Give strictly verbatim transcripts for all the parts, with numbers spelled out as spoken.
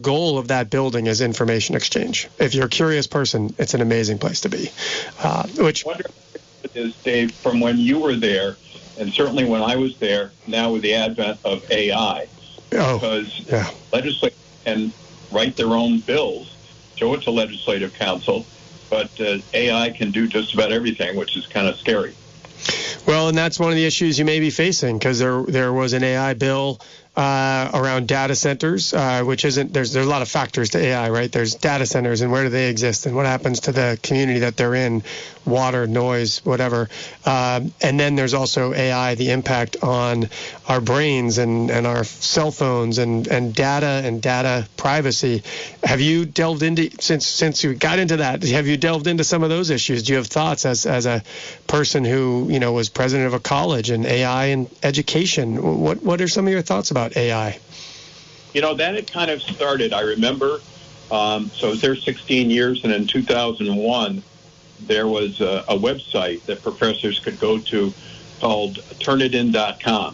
goal of that building is information exchange. If you're a curious person, it's an amazing place to be. Uh, which I wonder if it is, Dave, from when you were there, and certainly when I was there, now with the advent of A I, oh, because yeah. legislators can write their own bills, show it to legislative council, but uh, A I can do just about everything, which is kind of scary. Well, and that's one of the issues you may be facing, because there there was an A I bill uh, around data centers, uh, which isn't, there's there's a lot of factors to A I, right? There's data centers and where do they exist and what happens to the community that they're in, water, noise, whatever. Um, and then there's also A I, the impact on our brains and, and our cell phones and, and data and data privacy. Have you delved into, since since you got into that, have you delved into some of those issues? Do you have thoughts as, as a person who, you know, was president of a college and A I and education? What, what are some of your thoughts about A I? You know, that had kind of started, I remember, um, so I was there sixteen years, and in two thousand one, there was a, a website that professors could go to called turnitin dot com,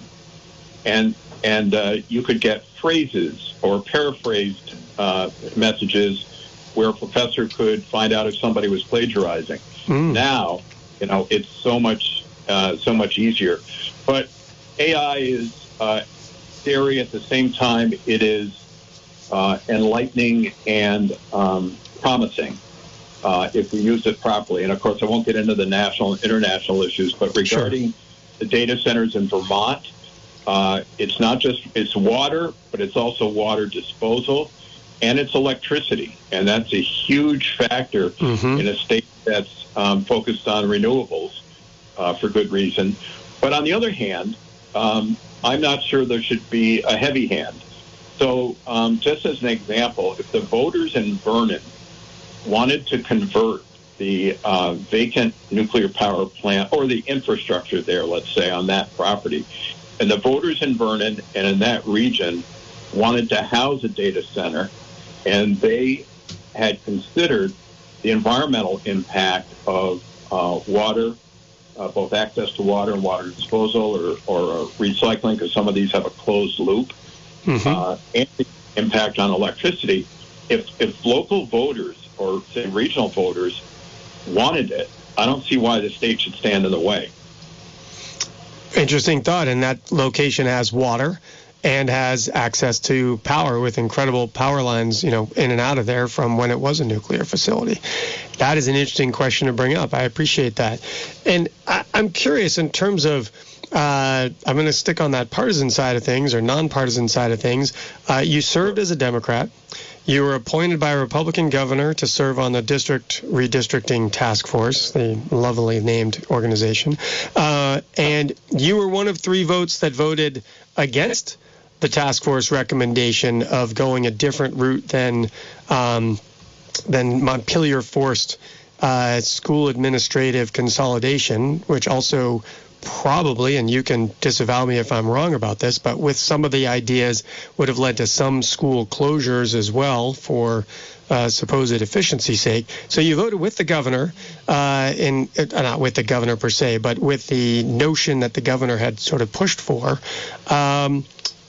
and and uh, you could get phrases or paraphrased uh, messages where a professor could find out if somebody was plagiarizing. Mm. Now, you know, it's so much uh, so much easier, but A I is uh, scary at the same time. It is uh, enlightening and um, promising. Uh, if we use it properly. And, of course, I won't get into the national and international issues, but regarding sure. the data centers in Vermont, uh, it's not just, it's water, but it's also water disposal, and it's electricity. And that's a huge factor mm-hmm. in a state that's um, focused on renewables uh, for good reason. But on the other hand, um, I'm not sure there should be a heavy hand. So um, just as an example, if the voters in Vernon wanted to convert the uh, vacant nuclear power plant or the infrastructure there, let's say, on that property, and the voters in Vernon and in that region wanted to house a data center, and they had considered the environmental impact of uh, water, uh, both access to water and water disposal or, or uh, recycling, because some of these have a closed loop, mm-hmm. uh, and the impact on electricity. If, if local voters or, say, regional voters wanted it, I don't see why the state should stand in the way. Interesting thought. And that location has water and has access to power with incredible power lines, you know, in and out of there from when it was a nuclear facility. That is an interesting question to bring up. I appreciate that. And I, I'm curious in terms of, uh, I'm going to stick on that partisan side of things or nonpartisan side of things. Uh, you served as a Democrat. You were appointed by a Republican governor to serve on the district redistricting task force, the lovely named organization. Uh, and you were one of three votes that voted against the task force recommendation of going a different route than um, than Montpelier forced uh, school administrative consolidation, which also probably, and you can disavow me if I'm wrong about this, but with some of the ideas would have led to some school closures as well for uh, supposed efficiency's sake. So you voted with the governor, uh, in uh, not with the governor per se, but with the notion that the governor had sort of pushed for, um,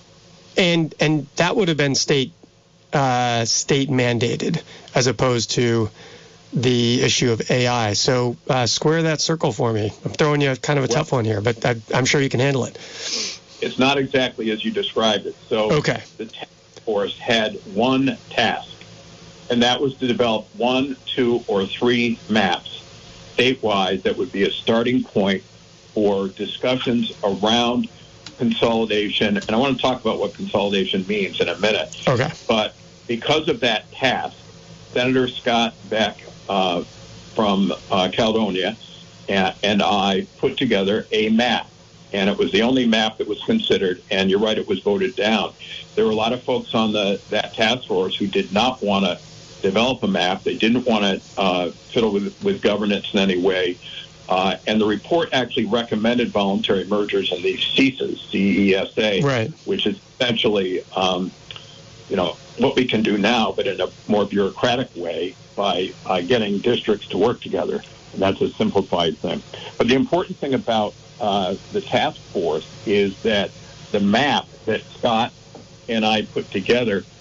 and and that would have been state uh, state mandated as opposed to the issue of A I. So uh, square that circle for me. I'm throwing you kind of a well, tough one here, but I, I'm sure you can handle it. It's not exactly as you described it. So okay. The task force had one task, and that was to develop one, two, or three maps statewide that would be a starting point for discussions around consolidation. And I want to talk about what consolidation means in a minute. Okay. But because of that task, Senator Scott Beck uh, from uh, Caledonia and, and I put together a map, and it was the only map that was considered, and you're right, it was voted down. There were a lot of folks on the that task force who did not want to develop a map. They didn't want to uh, fiddle with, with governance in any way, uh, and the report actually recommended voluntary mergers and these C E S A, C E S A, right. which is essentially, um, you know, what we can do now, but in a more bureaucratic way by uh, getting districts to work together. And that's a simplified thing. But the important thing about uh, the task force is that the map that Scott and I put together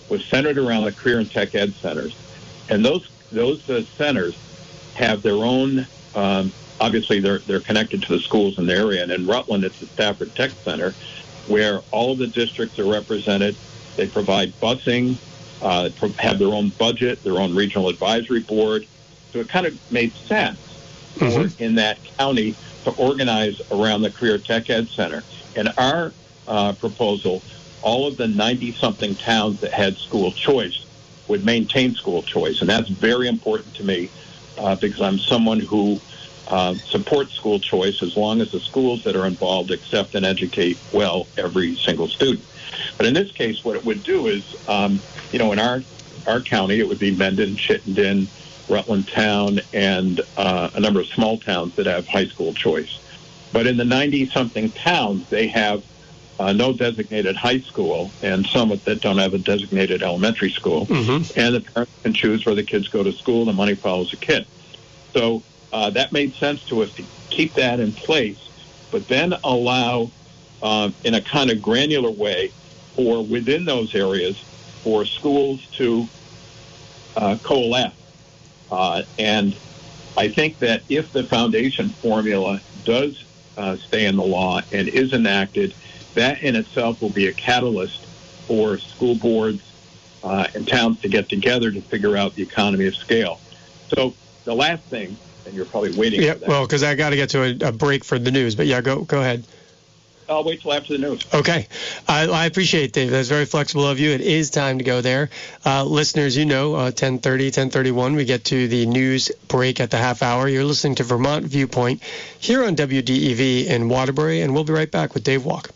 was centered around the career and tech ed centers. And those those uh, centers have their own, um, obviously they're they're connected to the schools in the area. And in Rutland, it's the Stafford Tech Center, where all of the districts are represented. They provide busing, uh, have their own budget, their own regional advisory board. So it kind of made sense mm-hmm. for in that county to organize around the Career Tech Ed Center. And our uh, proposal, all of the ninety-something towns that had school choice would maintain school choice. And that's very important to me uh, because I'm someone who uh, supports school choice as long as the schools that are involved accept and educate well every single student. But in this case, what it would do is, um, you know, in our, our county, it would be Mendon, Chittenden, Rutland Town, and uh, a number of small towns that have high school choice. But in the ninety-something towns, they have uh, no designated high school and some that don't have a designated elementary school. Mm-hmm. And the parents can choose where the kids go to school. The money follows the kid. So uh, that made sense to us to keep that in place, but then allow, uh, in a kind of granular way, for within those areas, for schools to uh, coalesce. Uh, and I think that if the foundation formula does uh, stay in the law and is enacted, that in itself will be a catalyst for school boards uh, and towns to get together to figure out the economy of scale. So the last thing, and you're probably waiting yeah, for that. Well, because I got to get to a, a break for the news. But yeah, go go ahead. I'll wait till after the news. Okay. I, I appreciate it, Dave. That's very flexible of you. It is time to go there. Uh, listeners, you know, uh, ten thirty, ten thirty-one, we get to the news break at the half hour. You're listening to Vermont Viewpoint here on W D E V in Waterbury, and we'll be right back with Dave Walk.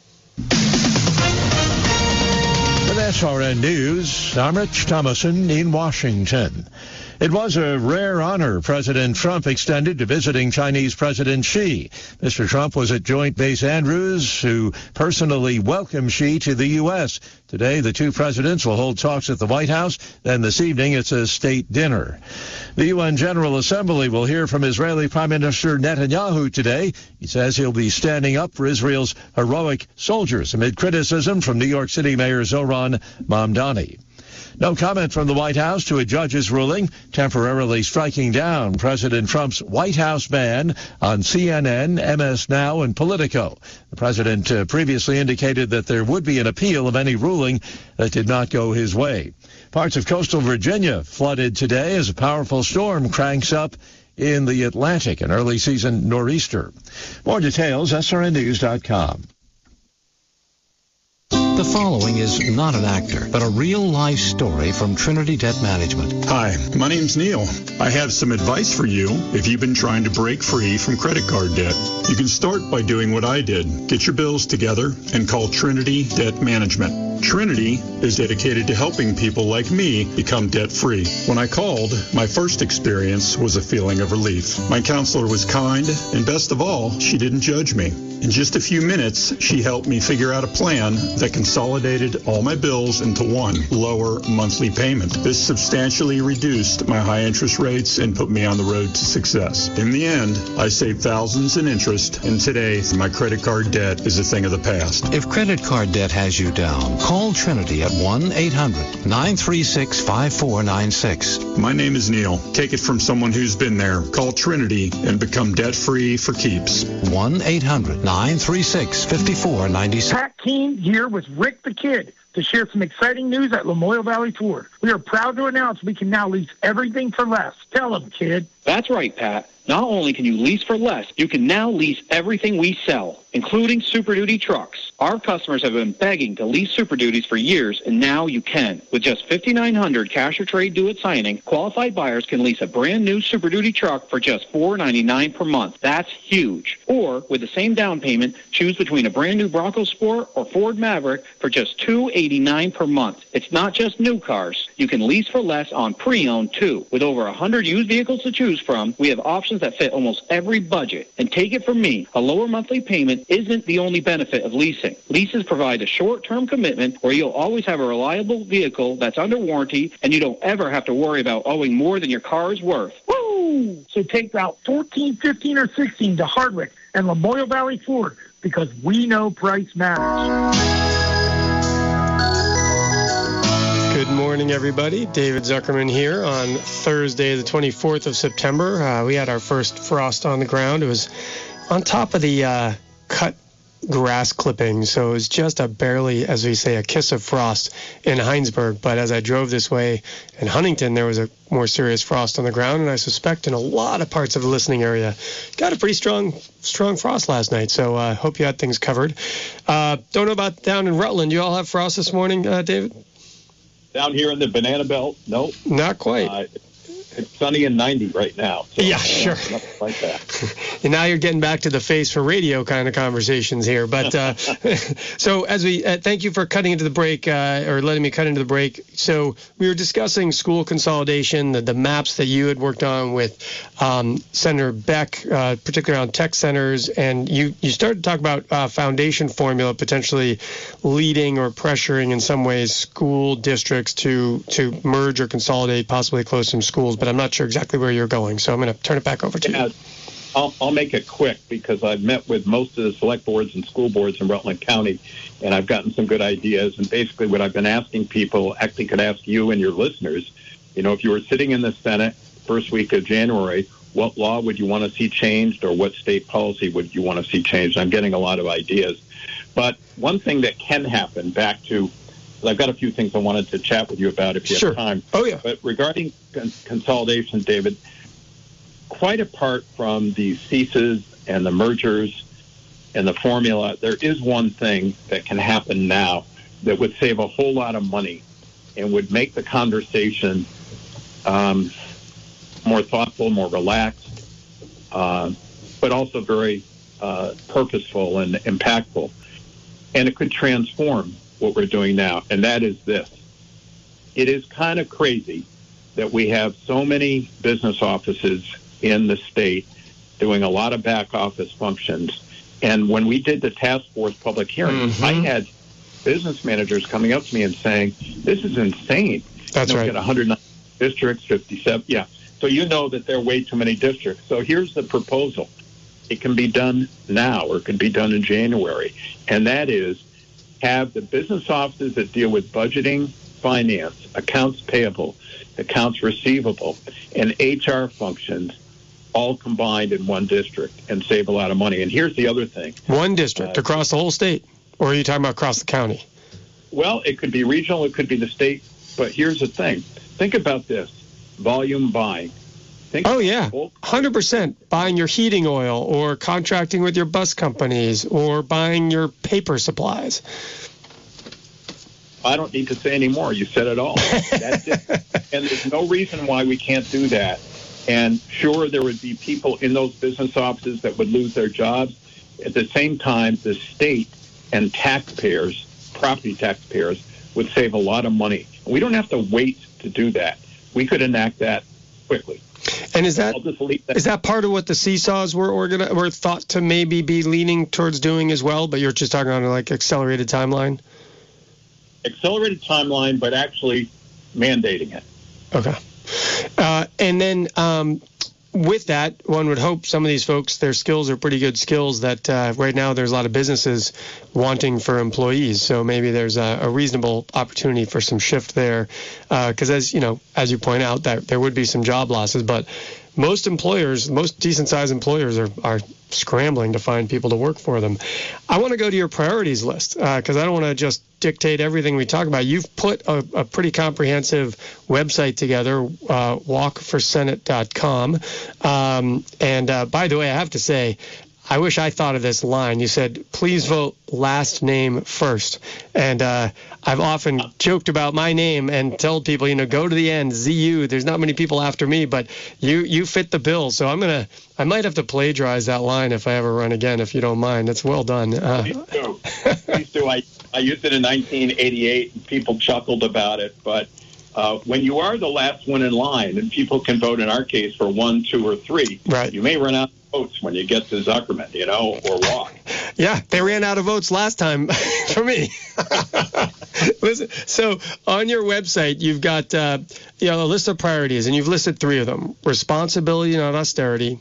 With S R N News, I'm Rich Thomason in Washington. It was a rare honor President Trump extended to visiting Chinese President Xi. Mister Trump was at Joint Base Andrews, who personally welcomed Xi to the U S. Today, the two presidents will hold talks at the White House. Then this evening, it's a state dinner. The U N General Assembly will hear from Israeli Prime Minister Netanyahu today. He says he'll be standing up for Israel's heroic soldiers amid criticism from New York City Mayor Zohran Mamdani. No comment from the White House to a judge's ruling temporarily striking down President Trump's White House ban on C N N, M S Now, and Politico. The president uh, previously indicated that there would be an appeal of any ruling that did not go his way. Parts of coastal Virginia flooded today as a powerful storm cranks up in the Atlantic, an early season nor'easter. More details, S R N news dot com. The following is not an actor, but a real-life story from Trinity Debt Management. Hi, my name's Neil. I have some advice for you if you've been trying to break free from credit card debt. You can start by doing what I did. Get your bills together and call Trinity Debt Management. Trinity is dedicated to helping people like me become debt-free. When I called, my first experience was a feeling of relief. My counselor was kind, and best of all, she didn't judge me. In just a few minutes, she helped me figure out a plan that consolidated all my bills into one lower monthly payment. This substantially reduced my high interest rates and put me on the road to success. In the end, I saved thousands in interest, and today my credit card debt is a thing of the past. If credit card debt has you down, call Trinity at one eight hundred nine three six five four nine six. My name is Neil. Take it from someone who's been there. Call Trinity and become debt-free for keeps. one eight hundred nine three six five four nine six. Pat Keene here with Rick the Kid to share some exciting news at Lamoille Valley Ford. We are proud to announce we can now lease everything for less. Tell them, kid. That's right, Pat. Not only can you lease for less, you can now lease everything we sell, including Super Duty trucks. Our customers have been begging to lease Super Duties for years, and now you can. With just five thousand nine hundred dollars cash or trade due at signing, qualified buyers can lease a brand new Super Duty truck for just four dollars and ninety-nine cents per month. That's huge. Or, with the same down payment, choose between a brand new Bronco Sport or Ford Maverick for just two hundred eighty-nine dollars per month. It's not just new cars. You can lease for less on pre-owned, too. With over one hundred used vehicles to choose from, we have options that fit almost every budget. And take it from me, a lower monthly payment isn't the only benefit of leasing. Leases provide a short-term commitment where you'll always have a reliable vehicle that's under warranty, and you don't ever have to worry about owing more than your car is worth. Woo! So take Route fourteen, fifteen, or sixteen to Hardwick and Lamoille Valley Ford, because we know price matters. Good morning, everybody. David Zuckerman here on Thursday, the twenty-fourth of September. Uh, we had our first frost on the ground. It was on top of the uh, cut grass clippings, so it was just a barely, as we say, a kiss of frost in Heinsberg. But as I drove this way in Huntington, there was a more serious frost on the ground, and I suspect in a lot of parts of the listening area got a pretty strong strong frost last night. So I uh, hope you had things covered. Uh, don't know about down in Rutland. You all have frost this morning, uh, David? Down here in the Banana Belt, no. Not quite. Uh, it's sunny and ninety right now. So, yeah, uh, sure. Nothing like that. And now you're getting back to the face for radio kind of conversations here. But uh, so as we uh, thank you for cutting into the break uh, or letting me cut into the break. So we were discussing school consolidation, the, the maps that you had worked on with um, Senator Beck, uh, particularly on tech centers. And you, you started to talk about uh, foundation formula potentially leading or pressuring in some ways school districts to, to merge or consolidate, possibly close some schools. But I'm not sure exactly where you're going. So I'm going to turn it back over to yeah, you. I'll, I'll make it quick because I've met with most of the select boards and school boards in Rutland County, and I've gotten some good ideas. And basically what I've been asking people, actually could ask you and your listeners, you know, if you were sitting in the Senate first week of January, what law would you want to see changed or what state policy would you want to see changed? I'm getting a lot of ideas. But one thing that can happen, back to, I've got a few things I wanted to chat with you about if you sure. have time. Oh, yeah. But regarding con- consolidation, David, quite apart from the ceases and the mergers and the formula, there is one thing that can happen now that would save a whole lot of money and would make the conversation um, more thoughtful, more relaxed, uh, but also very uh, purposeful and impactful. And it could transform what we're doing now, and that is this. It is kind of crazy that we have so many business offices in the state doing a lot of back office functions. And when we did the task force public hearing, mm-hmm. I had business managers coming up to me and saying, this is insane. That's you know, right. We've got one hundred nine districts, fifty-seven. Yeah. So you know that there are way too many districts. So here's the proposal. It can be done now or it can be done in January. And that is have the business offices that deal with budgeting, finance, accounts payable, accounts receivable, and H R functions all combined in one district and save a lot of money. And here's the other thing. One district uh, across the whole state? Or are you talking about across the county? Well, it could be regional, it could be the state. But here's the thing. Think about this. Volume buying. Think oh, yeah. one hundred percent. Buying your heating oil or contracting with your bus companies or buying your paper supplies. I don't need to say any more. You said it all. That's it. And there's no reason why we can't do that. And sure, there would be people in those business offices that would lose their jobs. At the same time, the state and taxpayers, property taxpayers, would save a lot of money. We don't have to wait to do that. We could enact that quickly. And is that, that is that part of what the seesaws were organi- were thought to maybe be leaning towards doing as well? But you're just talking on a like accelerated timeline? Accelerated timeline, but actually mandating it. Okay. Uh, and then um, with that, one would hope some of these folks, their skills are pretty good skills that uh, right now there's a lot of businesses wanting for employees. So maybe there's a, a reasonable opportunity for some shift there. Because uh, as you know, as you point out, that there would be some job losses, but most employers, most decent-sized employers are, are scrambling to find people to work for them. I want to go to your priorities list because uh, I don't want to just dictate everything we talk about. You've put a, a pretty comprehensive website together, uh, walk for senate dot com. Um, and uh, by the way, I have to say, I wish I thought of this line. You said, please vote last name first. And uh, I've often joked about my name and told people, you know, go to the end, Z U. There's not many people after me, but you you fit the bill. So I'm going to, I might have to plagiarize that line if I ever run again, if you don't mind. That's well done. Uh, Please do. Please do. I, I used it in nineteen eighty-eight, and people chuckled about it. But uh, when you are the last one in line, and people can vote, in our case, for one, two, or three, right. You may run out votes when you get to Zuckerman, you know, or Walk. Yeah, they ran out of votes last time for me. Listen, so on your website, you've got uh, you know, a list of priorities, and you've listed three of them: responsibility, not austerity,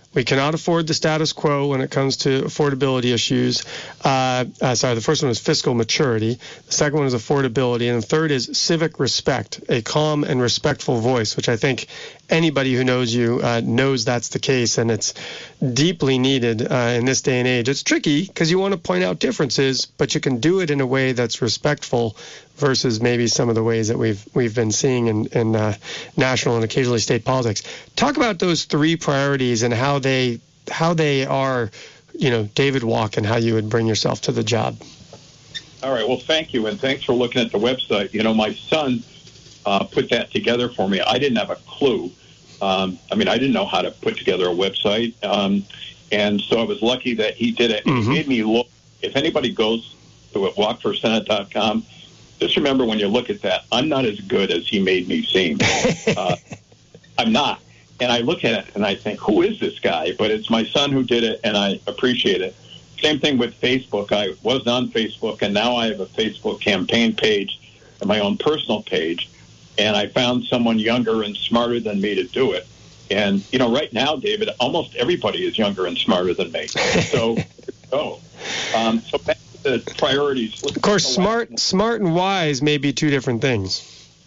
We cannot afford the status quo when it comes to affordability issues. Uh, uh, sorry, the first one was fiscal maturity. The second one is affordability. And the third is civic respect, a calm and respectful voice, which I think anybody who knows you uh, knows that's the case, and it's deeply needed uh, in this day and age. It's tricky because you want to point out differences, but you can do it in a way that's respectful versus maybe some of the ways that we've we've been seeing in, in uh, national and occasionally state politics. Talk about those three priorities and how they how they are, you know, David Walk, and how you would bring yourself to the job. All right. Well, thank you, and thanks for looking at the website. You know, my son uh, put that together for me. I didn't have a clue. Um, I mean, I didn't know how to put together a website, um, and so I was lucky that he did it. Mm-hmm. He made me look. If anybody goes to walk for senate dot com, just remember when you look at that, I'm not as good as he made me seem. Uh, I'm not. And I look at it and I think, who is this guy? But it's my son who did it, and I appreciate it. Same thing with Facebook. I was on Facebook, and now I have a Facebook campaign page and my own personal page. And I found someone younger and smarter than me to do it. And, you know, right now, David, almost everybody is younger and smarter than me. So, oh, um, so back to the priorities. Let's of course, smart, smart and wise may be two different things.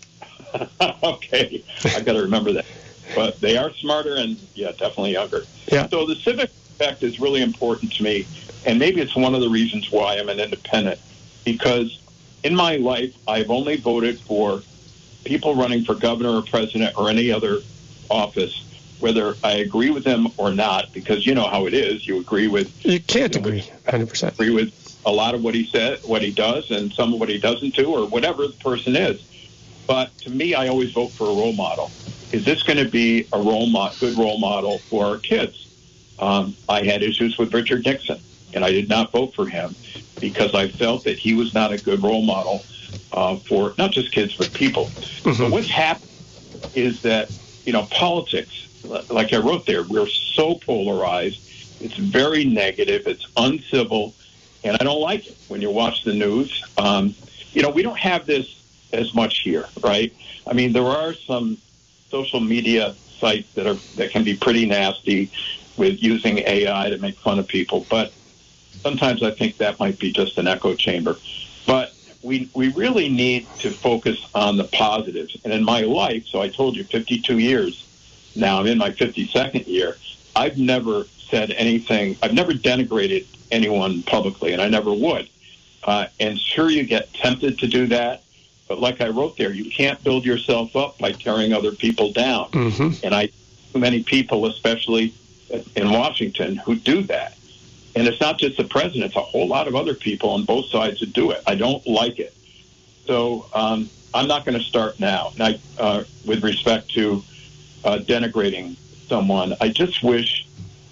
Okay, I got to remember that. But they are smarter and, yeah, definitely younger. Yeah. So the civic respect is really important to me, and maybe it's one of the reasons why I'm an independent, because in my life, I've only voted for people running for governor or president or any other office, whether I agree with them or not, because you know how it is. You agree with... You can't you know, agree, one hundred percent. Agree with a lot of what he said, what he does, and some of what he doesn't do, or whatever the person is. But to me, I always vote for a role model. Is this going to be a role mo- good role model for our kids? Um, I had issues with Richard Nixon, and I did not vote for him because I felt that he was not a good role model uh, for not just kids, but people. Mm-hmm. But what's happened is that, you know, politics, like I wrote there, we're so polarized. It's very negative. It's uncivil, and I don't like it when you watch the news. Um, you know, we don't have this as much here, right? I mean, there are some social media sites that are that can be pretty nasty with using A I to make fun of people, but sometimes I think that might be just an echo chamber. But we we really need to focus on the positives. And in my life, so I told you fifty-two years now, I'm in my fifty-second year, I've never said anything, I've never denigrated anyone publicly, and I never would. Uh, and sure, you get tempted to do that. But like I wrote there, you can't build yourself up by tearing other people down. Mm-hmm. And I too many people, especially in Washington, who do that. And it's not just the president. It's a whole lot of other people on both sides that do it. I don't like it. So um, I'm not going to start now. And I, uh, with respect to uh, denigrating someone, I just wish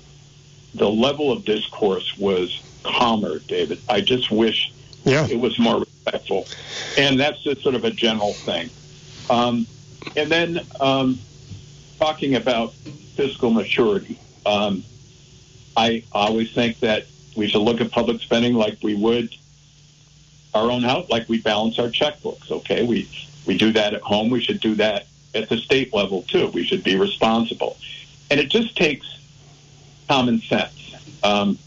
the level of discourse was calmer, David. I just wish yeah. it was more respectful. And that's just sort of a general thing. Um, and then um, talking about fiscal maturity, um, I always think that we should look at public spending like we would our own house, like we balance our checkbooks, okay? We, we do that at home. We should do that at the state level, too. We should be responsible. And it just takes common sense. Um,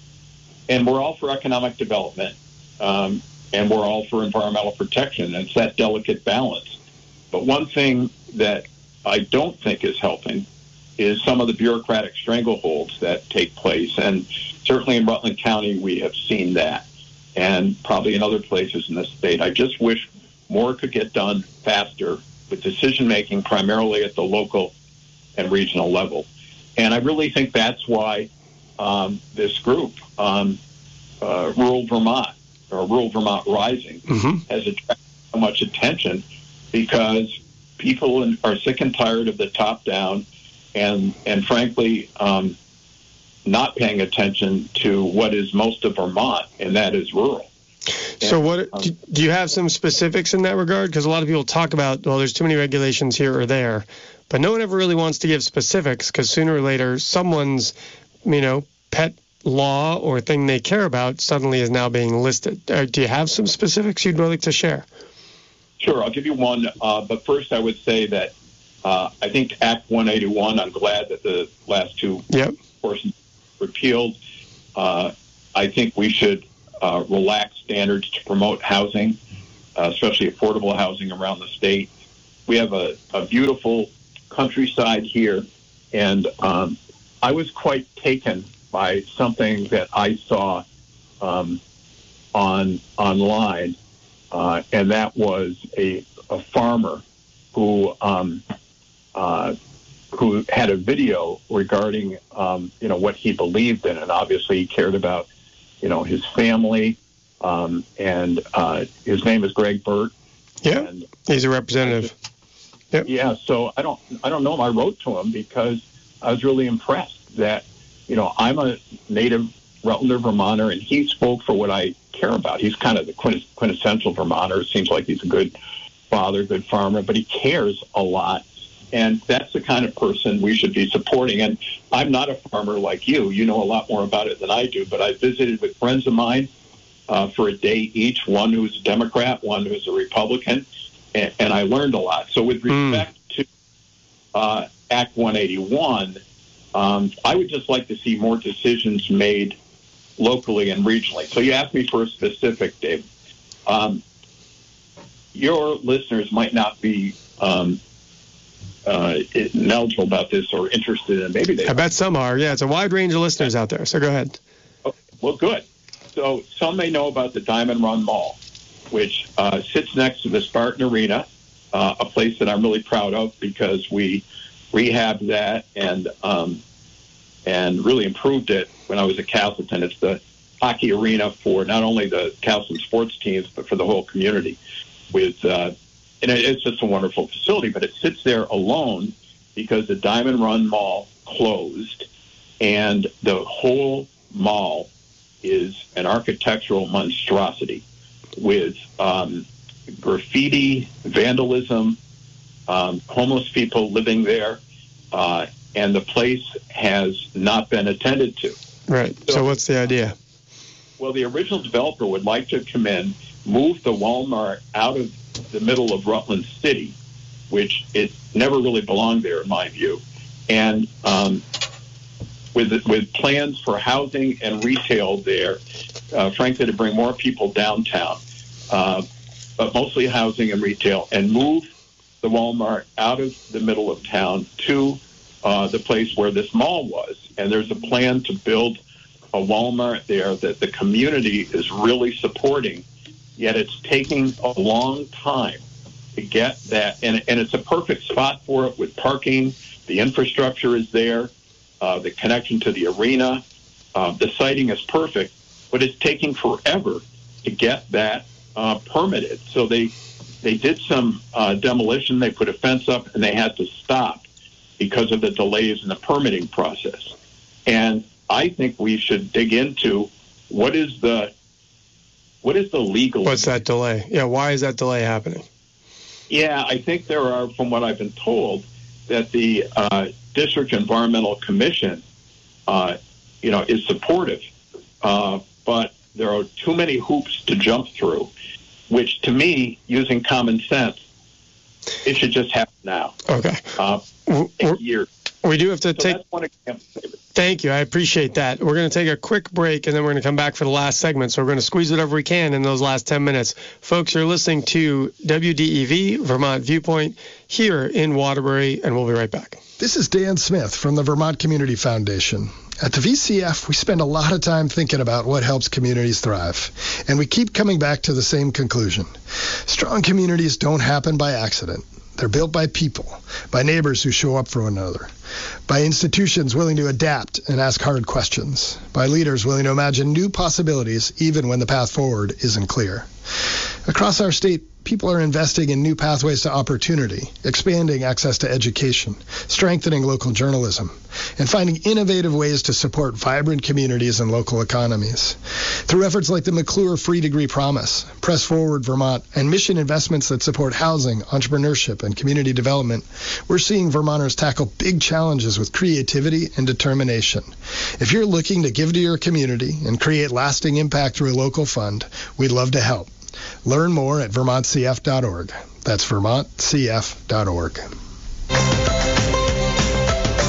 and we're all for economic development. Um, and we're all for environmental protection. And it's that delicate balance. But one thing that I don't think is helping is some of the bureaucratic strangleholds that take place. And certainly in Rutland County, we have seen that. And probably in other places in the state. I just wish more could get done faster with decision-making primarily at the local and regional level. And I really think that's why um, this group, um, uh, Rural Vermont, or Rural Vermont Rising, mm-hmm. has attracted so much attention because people are sick and tired of the top-down and, and frankly, um, not paying attention to what is most of Vermont, and that is rural. So and, what um, do you have some specifics in that regard? Because a lot of people talk about, well, there's too many regulations here or there, but no one ever really wants to give specifics because sooner or later someone's, you know, pet law or thing they care about suddenly is now being listed. Uh, do you have some specifics you'd like to share? Sure, I'll give you one. Uh, but first I would say that uh, I think Act one eighty-one, I'm glad that the last two yep. course, repealed. Uh, I think we should uh, relax standards to promote housing, uh, especially affordable housing around the state. We have a, a beautiful countryside here, and um, I was quite taken by something that I saw um, on online, uh, and that was a, a farmer who um, uh, who had a video regarding um, you know what he believed in, and obviously he cared about you know his family, um, and uh, his name is Greg Burt. Yeah, and he's a representative. Yep. Yeah, so I don't I don't know him. I wrote to him because I was really impressed that you know I'm a native Rutlander Vermonter, and he spoke for what I care about. He's kind of the quintessential Vermonter. It seems like he's a good father, good farmer, but he cares a lot. And that's the kind of person we should be supporting. And I'm not a farmer like you. You know a lot more about it than I do. But I visited with friends of mine uh, for a day each, one who's a Democrat, one who's a Republican, and, and I learned a lot. So with respect mm. to uh, Act one eighty-one, um, I would just like to see more decisions made locally and regionally. So you asked me for a specific, Dave. Um, your listeners might not be um, uh, knowledgeable about this or interested in it. Maybe they I bet some are. Yeah, it's a wide range of listeners out there. So go ahead. Oh, well, good. So some may know about the Diamond Run Mall, which uh, sits next to the Spartan Arena, uh, a place that I'm really proud of because we rehabbed that and um, and really improved it when I was at Castleton. It's the hockey arena for not only the Castleton sports teams, but for the whole community. With uh, and it's just a wonderful facility, but it sits there alone because the Diamond Run Mall closed, and the whole mall is an architectural monstrosity with um, graffiti, vandalism, um, homeless people living there, uh, and the place has not been attended to. Right. So, so what's the idea? Well, the original developer would like to come in, move the Walmart out of the middle of Rutland City, which it never really belonged there, in my view, and um, with with plans for housing and retail there, uh, frankly, to bring more people downtown, uh, but mostly housing and retail, and move the Walmart out of the middle of town to uh, the place where this mall was. And there's a plan to build a Walmart there that the community is really supporting, yet it's taking a long time to get that. And, and it's a perfect spot for it with parking. The infrastructure is there, uh, the connection to the arena. Uh, the siting is perfect, but it's taking forever to get that uh, permitted. So they they did some uh, demolition. They put a fence up, and they had to stop because of the delays in the permitting process. And I think we should dig into what is the what is the legal. What's that delay? Yeah, why is that delay happening? Yeah, I think there are, from what I've been told, that the uh, District Environmental Commission, uh, you know, is supportive, uh, but there are too many hoops to jump through, which, to me, using common sense, it should just happen now. Okay. Uh, eight years. We do have to so take. That's one example. Thank you. I appreciate that. We're going to take a quick break, and then we're going to come back for the last segment. So we're going to squeeze whatever we can in those last ten minutes. Folks, you're listening to W D E V, Vermont Viewpoint, here in Waterbury, and we'll be right back. This is Dan Smith from the Vermont Community Foundation. At the V C F, we spend a lot of time thinking about what helps communities thrive, and we keep coming back to the same conclusion. Strong communities don't happen by accident. They're built by people, by neighbors who show up for one another, by institutions willing to adapt and ask hard questions, by leaders willing to imagine new possibilities even when the path forward isn't clear. Across our state, people are investing in new pathways to opportunity, expanding access to education, strengthening local journalism, and finding innovative ways to support vibrant communities and local economies. Through efforts like the McClure Free Degree Promise, Press Forward Vermont, and mission investments that support housing, entrepreneurship, and community development, we're seeing Vermonters tackle big challenges with creativity and determination. If you're looking to give to your community and create lasting impact through a local fund, we'd love to help. Learn more at vermont c f dot org. That's vermont c f dot org.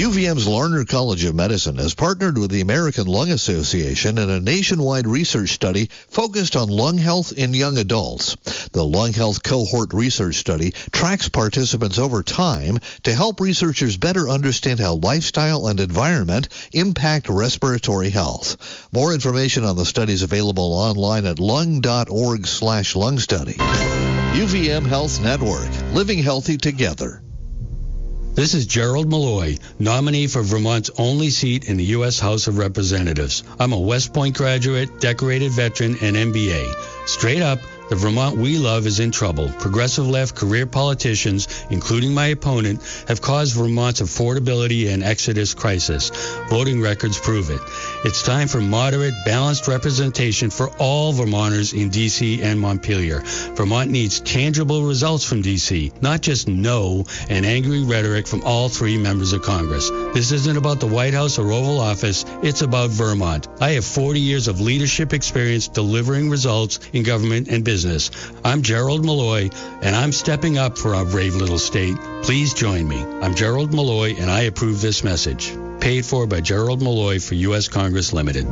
U V M's Larner College of Medicine has partnered with the American Lung Association in a nationwide research study focused on lung health in young adults. The Lung Health Cohort Research Study tracks participants over time to help researchers better understand how lifestyle and environment impact respiratory health. More information on the study is available online at lung.org slash lung study. U V M Health Network, living healthy together. This is Gerald Malloy, nominee for Vermont's only seat in the U S House of Representatives. I'm a West Point graduate, decorated veteran, and M B A. Straight up, the Vermont we love is in trouble. Progressive left career politicians, including my opponent, have caused Vermont's affordability and exodus crisis. Voting records prove it. It's time for moderate, balanced representation for all Vermonters in D C and Montpelier. Vermont needs tangible results from D C, not just no and angry rhetoric from all three members of Congress. This isn't about the White House or Oval Office. It's about Vermont. I have forty years of leadership experience delivering results in government and business. I'm Gerald Malloy, and I'm stepping up for our brave little state. Please join me. I'm Gerald Malloy, and I approve this message. Paid for by Gerald Malloy for U S Congress Limited.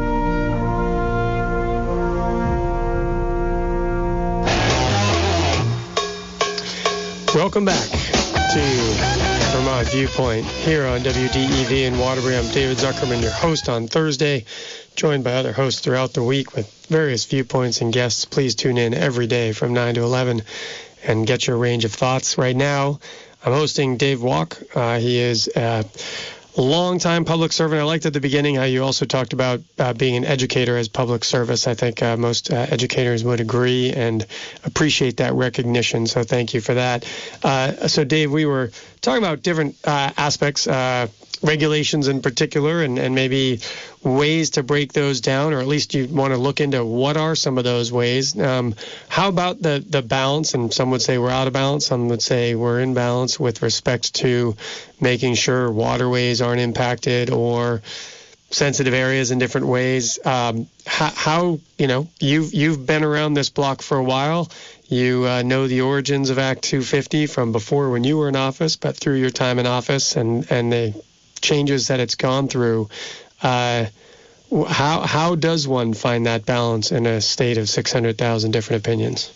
Welcome back to Vermont Viewpoint here on W D E V in Waterbury. I'm David Zuckerman, your host on Thursday, joined by other hosts throughout the week with various viewpoints and guests. Please tune in every day from nine to eleven and get your range of thoughts. Right now, I'm hosting Dave Walk. Uh, he is a longtime public servant. I liked at the beginning how you also talked about uh, being an educator as public service. I think uh, most uh, educators would agree and appreciate that recognition, so thank you for that. Uh, so, Dave, we were talking about different uh, aspects, uh, regulations in particular, and, and maybe ways to break those down, or at least you want to look into what are some of those ways. Um, how about the, the balance? And some would say we're out of balance. Some would say we're in balance with respect to making sure waterways aren't impacted or sensitive areas in different ways. Um, how, how, you know, you've, you've been around this block for a while. You uh, know the origins of Act two fifty from before when you were in office, but through your time in office and, and the changes that it's gone through. Uh, how how does one find that balance in a state of six hundred thousand different opinions?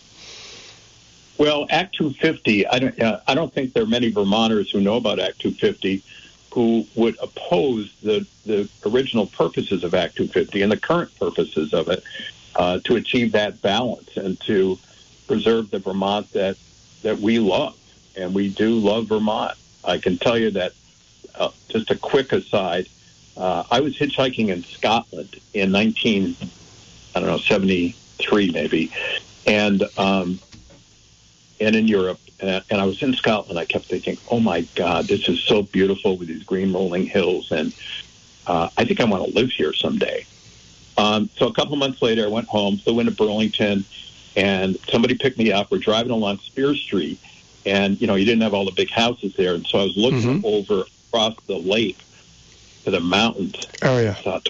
Well, Act two fifty, I don't, uh, I don't think there are many Vermonters who know about Act two fifty who would oppose the, the original purposes of Act two fifty and the current purposes of it uh, to achieve that balance and to preserve the Vermont that, that we love. And we do love Vermont. I can tell you that, uh, just a quick aside, Uh, I was hitchhiking in Scotland in nineteen, I don't know, seventy-three maybe, and um, and in Europe, and, and I was in Scotland. I kept thinking, "Oh my God, this is so beautiful with these green rolling hills," and uh, I think I want to live here someday. Um, so a couple of months later, I went home, flew into Burlington, and somebody picked me up. We're driving along Spear Street, and you know, you didn't have all the big houses there, and so I was looking mm-hmm. over across the lake to the mountains. Oh, yeah. I thought,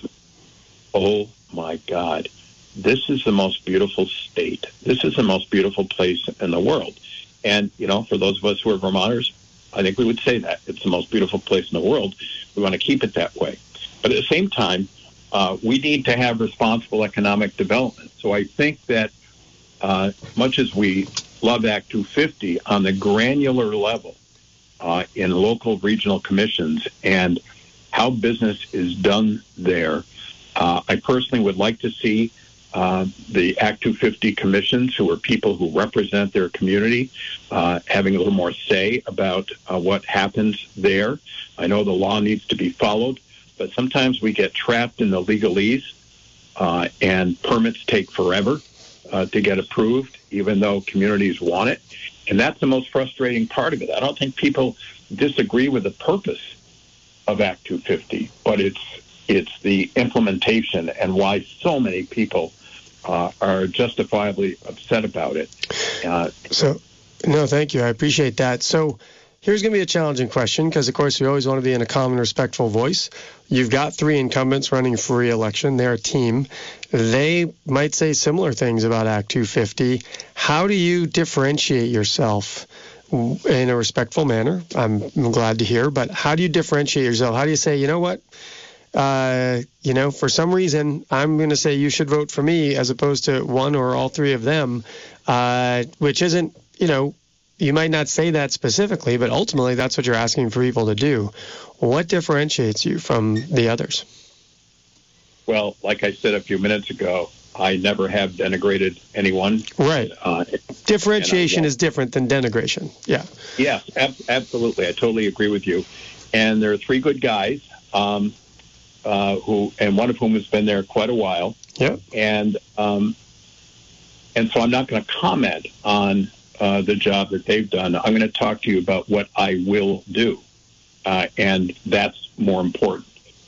oh, my God, this is the most beautiful state. This is the most beautiful place in the world. And, you know, for those of us who are Vermonters, I think we would say that. It's the most beautiful place in the world. We want to keep it that way. But at the same time, uh, we need to have responsible economic development. So I think that uh, much as we love Act two fifty, on the granular level uh, in local regional commissions and how business is done there, uh, I personally would like to see uh, the Act two fifty commissions, who are people who represent their community, uh, having a little more say about uh, what happens there. I know the law needs to be followed, but sometimes we get trapped in the legalese, uh, and permits take forever uh, to get approved, even though communities want it. And that's the most frustrating part of it. I don't think people disagree with the purpose of Act two fifty, but it's it's the implementation and why so many people uh, are justifiably upset about it. Uh, so, no, thank you. I appreciate that. So here's going to be a challenging question because, of course, we always want to be in a calm and respectful voice. You've got three incumbents running for re-election. They're a team. They might say similar things about Act two fifty. How do you differentiate yourself in a respectful manner. I'm, I'm glad to hear. But how do you differentiate yourself? How do you say, you know what? Uh, you know, for some reason, I'm going to say you should vote for me as opposed to one or all three of them, uh, which isn't, you know, you might not say that specifically, but ultimately that's what you're asking for people to do. What differentiates you from the others? Well, like I said a few minutes ago, I never have denigrated anyone. Right. Uh, Differentiation is different than denigration. Yeah. Yes, ab- absolutely. I totally agree with you. And there are three good guys, um, uh, who, and one of whom has been there quite a while. Yeah. And um, and so I'm not going to comment on uh, the job that they've done. I'm going to talk to you about what I will do, uh, and that's more important.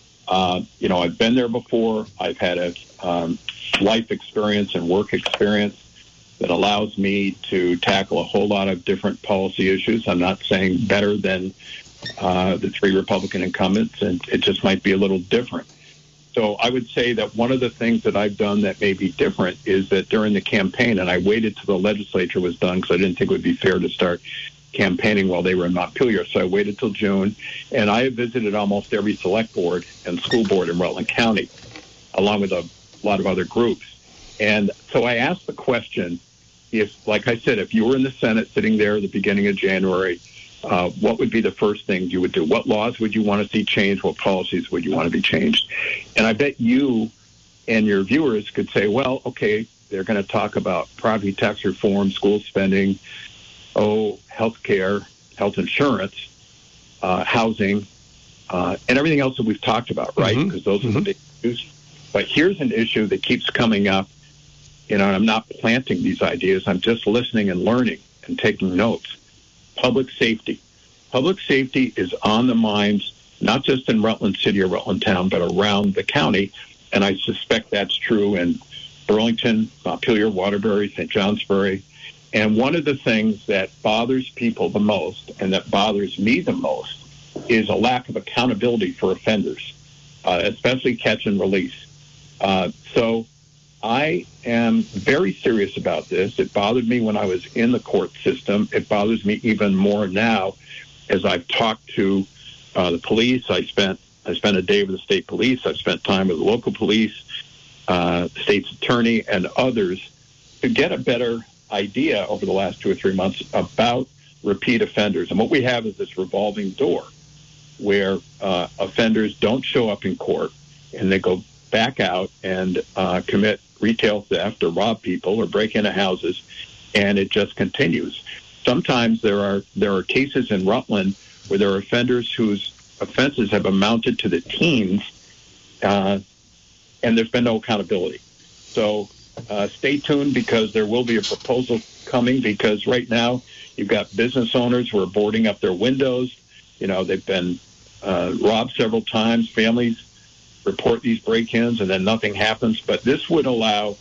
Uh, you know, I've been there before. I've had a um, life experience and work experience that allows me to tackle a whole lot of different policy issues. I'm not saying better than uh, the three Republican incumbents, and it just might be a little different. So I would say that one of the things that I've done that may be different is that during the campaign, and I waited till the legislature was done because I didn't think it would be fair to start campaigning while they were in Montpelier. So I waited till June, and I have visited almost every select board and school board in Rutland County, along with a lot of other groups. And so I asked the question, if, like I said, if you were in the Senate sitting there at the beginning of January, uh, what would be the first things you would do? What laws would you want to see changed? What policies would you want to be changed? And I bet you and your viewers could say, well, okay, they're going to talk about property tax reform, school spending, oh, health care, health insurance, uh, housing, uh, and everything else that we've talked about, right? Mm-hmm. Because those mm-hmm. are the big issues. But here's an issue that keeps coming up. You know, and I'm not planting these ideas. I'm just listening and learning and taking notes. Public safety. Public safety is on the minds, not just in Rutland City or Rutland Town, but around the county. And I suspect that's true in Burlington, Montpelier, Waterbury, Saint Johnsbury. And one of the things that bothers people the most and that bothers me the most is a lack of accountability for offenders, uh, especially catch and release. Uh, so I am very serious about this. It bothered me when I was in the court system. It bothers me even more now as I've talked to uh, the police. I spent I spent a day with the state police. I've spent time with the local police, uh, the state's attorney, and others to get a better idea over the last two or three months about repeat offenders. And what we have is this revolving door where uh, offenders don't show up in court and they go back out and uh, commit retail theft or rob people or break into houses, and it just continues. Sometimes there are there are cases in Rutland where there are offenders whose offenses have amounted to the teens, uh, and there's been no accountability. So uh, stay tuned, because there will be a proposal coming, because right now you've got business owners who are boarding up their windows. You know, they've been uh, robbed several times. Families report these break-ins, and then nothing happens. But this would allow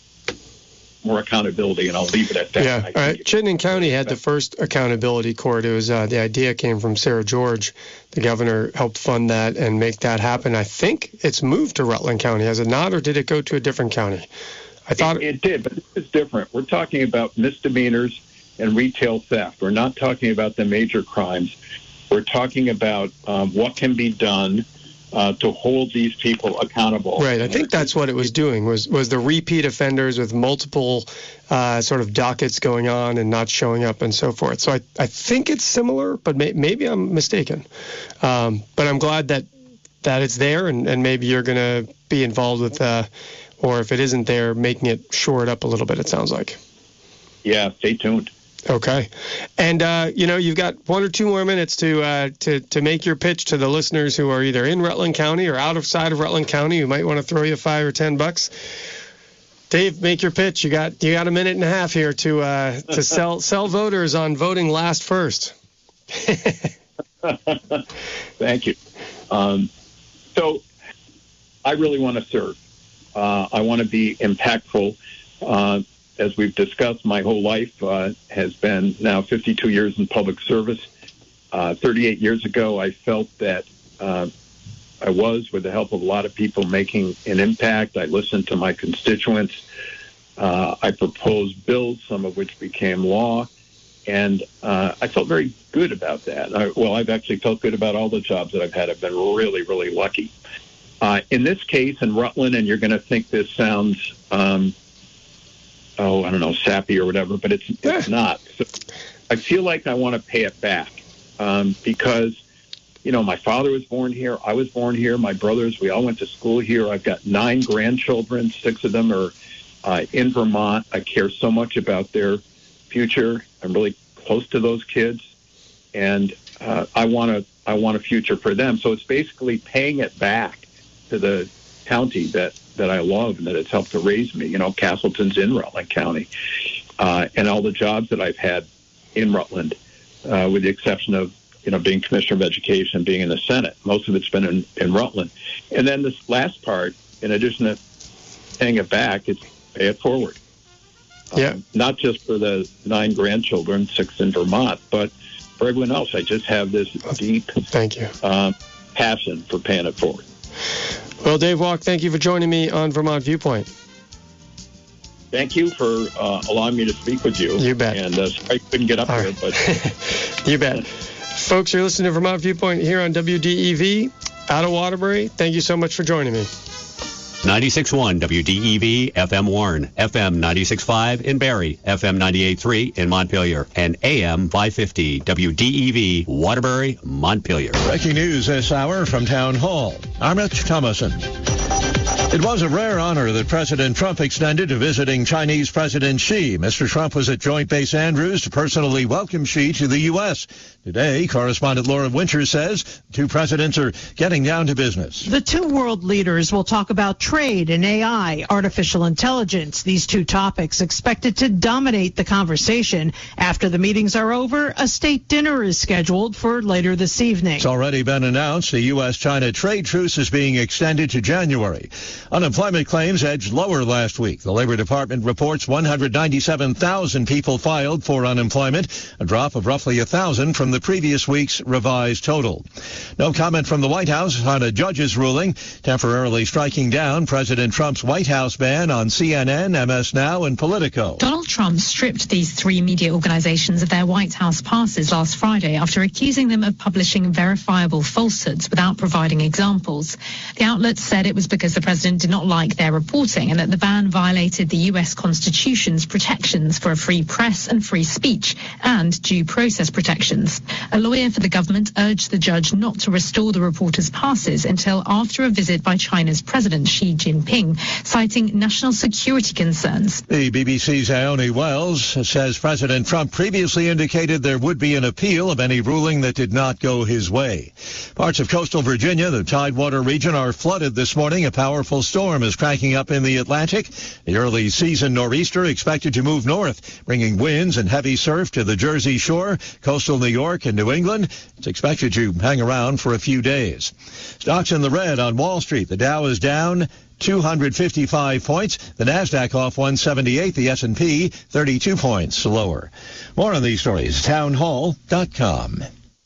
more accountability, and I'll leave it at that. Yeah, all right. Chittenden County had the first accountability court. It was uh, the idea came from Sarah George. The governor helped fund that and make that happen. I think it's moved to Rutland County, has it not, or did it go to a different county? I thought it, it did, but it's different. We're talking about misdemeanors and retail theft. We're not talking about the major crimes. We're talking about um, what can be done Uh, to hold these people accountable. Right. I think that's what it was doing, was was the repeat offenders with multiple uh, sort of dockets going on and not showing up and so forth. So I, I think it's similar, but may, maybe I'm mistaken. Um, but I'm glad that, that it's there, and, and maybe you're going to be involved with, uh, or if it isn't there, making it shore it up a little bit, it sounds like. Yeah, stay tuned. Okay. And, uh, you know, you've got one or two more minutes to, uh, to to make your pitch to the listeners who are either in Rutland County or out of side of Rutland County who might want to throw you five or ten bucks. Dave, make your pitch. You got you got a minute and a half here to uh, to sell sell voters on voting last first. Thank you. Um, so I really want to serve. Uh, I want to be impactful. Uh, As we've discussed, my whole life uh, has been now fifty-two years in public service. Uh, thirty-eight years ago, I felt that uh, I was, with the help of a lot of people, making an impact. I listened to my constituents. Uh, I proposed bills, some of which became law. And uh, I felt very good about that. I, well, I've actually felt good about all the jobs that I've had. I've been really, really lucky. Uh, in this case, in Rutland, and you're going to think this sounds, um, oh, I don't know, sappy or whatever, but it's it's not. So I feel like I want to pay it back um, because, you know, my father was born here. I was born here. My brothers, we all went to school here. I've got nine grandchildren. Six of them are uh, in Vermont. I care so much about their future. I'm really close to those kids, and uh, I want to I want a future for them. So it's basically paying it back to the county that, that I love and that it's helped to raise me. You know, Castleton's in Rutland County, uh, and all the jobs that I've had in Rutland, uh, with the exception of, you know, being Commissioner of Education, being in the Senate. Most of it's been in, in Rutland. And then this last part, in addition to paying it back, it's pay it forward. Yeah. Um, not just for the nine grandchildren, six in Vermont, but for everyone else. I just have this deep thank you um, passion for paying it forward. Well, Dave Walk, thank you for joining me on Vermont Viewpoint. Thank you for uh, allowing me to speak with you. You bet. And uh, sorry I couldn't get up All here, right. but you bet. Folks, you're listening to Vermont Viewpoint here on W D E V out of Waterbury. Thank you so much for joining me. ninety-six point one W D E V F M Warren, F M ninety-six point five in Barrie, F M ninety-eight point three in Montpelier, and A M five fifty W D E V Waterbury, Montpelier. Breaking news this hour from Town Hall. I'm Rich Thomason. It was a rare honor that President Trump extended to visiting Chinese President Xi. Mister Trump was at Joint Base Andrews to personally welcome Xi to the U S. Today, correspondent Laura Winters says the two presidents are getting down to business. The two world leaders will talk about trade and A I, artificial intelligence. These two topics expected to dominate the conversation. After the meetings are over, a state dinner is scheduled for later this evening. It's already been announced the U S China trade truce is being extended to January. Unemployment claims edged lower last week. The Labor Department reports one hundred ninety-seven thousand people filed for unemployment, a drop of roughly one thousand from the previous week's revised total. No comment from the White House on a judge's ruling temporarily striking down President Trump's White House ban on C N N, M S Now, and Politico. Donald Trump stripped these three media organizations of their White House passes last Friday after accusing them of publishing verifiable falsehoods without providing examples. The outlets said it was because the president did not like their reporting and that the ban violated the U S Constitution's protections for a free press and free speech and due process protections. A lawyer for the government urged the judge not to restore the reporters' passes until after a visit by China's President Xi Jinping, citing national security concerns. The B B C's Ione Wells says President Trump previously indicated there would be an appeal of any ruling that did not go his way. Parts of coastal Virginia, the Tidewater region, are flooded this morning. A powerful storm is cracking up in the Atlantic. The early season nor'easter expected to move north, bringing winds and heavy surf to the Jersey Shore, coastal New York, and New England. It's expected to hang around for a few days. Stocks in the red on Wall Street. The Dow is down two hundred fifty-five points. The Nasdaq off one seventy-eight. The S and P thirty-two points lower. More on these stories, town hall dot com.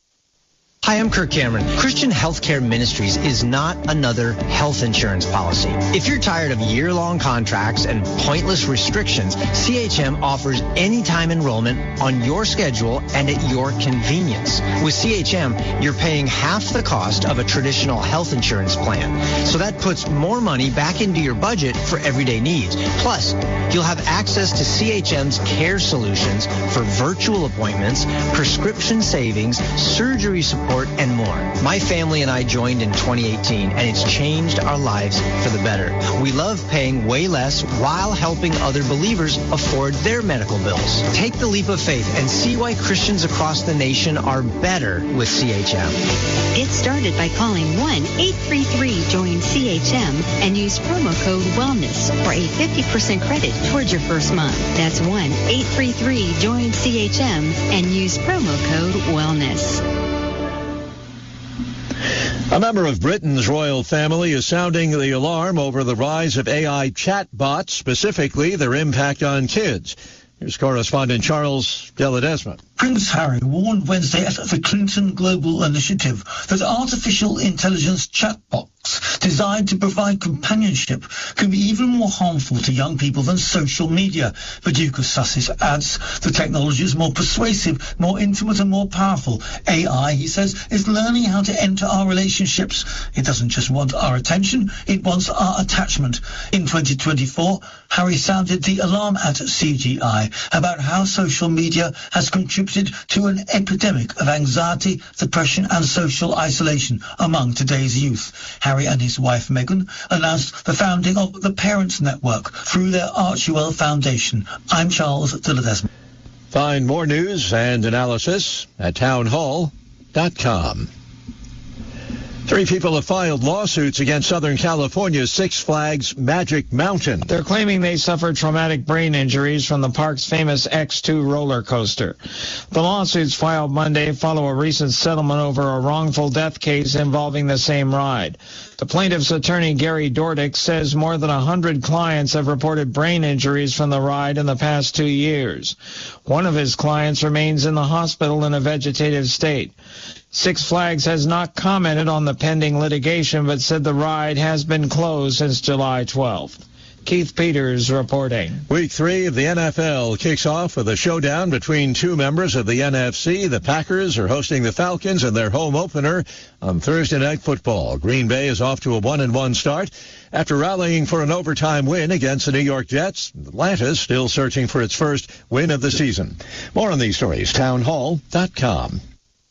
Hi, I'm Kirk Cameron. Christian Healthcare Ministries is not another health insurance policy. If you're tired of year-long contracts and pointless restrictions, C H M offers anytime enrollment on your schedule and at your convenience. With C H M, you're paying half the cost of a traditional health insurance plan. So that puts more money back into your budget for everyday needs. Plus, you'll have access to C H M's care solutions for virtual appointments, prescription savings, surgery support, and more. My family and I joined in twenty eighteen, and it's changed our lives for the better. We love paying way less while helping other believers afford their medical bills. Take the leap of faith and see why Christians across the nation are better with C H M. Get started by calling one eight three three join C H M and use promo code WELLNESS for a fifty percent credit towards your first month. That's one eight three three join C H M and use promo code WELLNESS. A member of Britain's royal family is sounding the alarm over the rise of A I chatbots, specifically their impact on kids. Here's correspondent Charles De La Desma. Prince Harry warned Wednesday at the Clinton Global Initiative that artificial intelligence chatbots designed to provide companionship can be even more harmful to young people than social media. The Duke of Sussex adds the technology is more persuasive, more intimate and more powerful. A I, he says, is learning how to enter our relationships. It doesn't just want our attention, it wants our attachment. In twenty twenty-four, Harry sounded the alarm at C G I about how social media has contributed to an epidemic of anxiety, depression and social isolation among today's youth. Harry and his wife Meghan announced the founding of the Parents Network through their Archewell Foundation. I'm Charles Dilladesma. Find more news and analysis at townhall dot com. Three people have filed lawsuits against Southern California's Six Flags Magic Mountain. They're claiming they suffered traumatic brain injuries from the park's famous X two roller coaster. The lawsuits filed Monday follow a recent settlement over a wrongful death case involving the same ride. The plaintiff's attorney, Gary Dordick, says more than one hundred clients have reported brain injuries from the ride in the past two years. One of his clients remains in the hospital in a vegetative state. Six Flags has not commented on the pending litigation, but said the ride has been closed since July twelfth. Keith Peters reporting. Week three of the N F L kicks off with a showdown between two members of the N F C. The Packers are hosting the Falcons in their home opener on Thursday Night Football. Green Bay is off to a one and one start after rallying for an overtime win against the New York Jets. Atlanta's still searching for its first win of the season. More on these stories, townhall dot com.